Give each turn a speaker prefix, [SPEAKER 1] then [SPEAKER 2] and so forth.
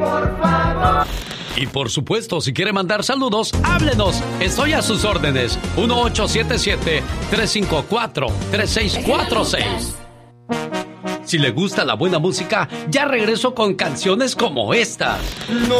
[SPEAKER 1] por favor.
[SPEAKER 2] Y por supuesto, si quiere mandar saludos, háblenos. Estoy a sus órdenes. 1877-354-3646. Si le gusta la buena música, ya regreso con canciones como esta.
[SPEAKER 1] No